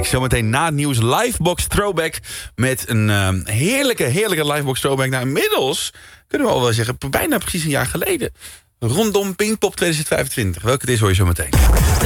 Zometeen na het nieuws Livebox Throwback. Met een heerlijke Livebox Throwback. Nou, inmiddels kunnen we al wel zeggen, bijna precies een jaar geleden. Rondom Pinkpop 2025. Welke het is hoor je zo meteen.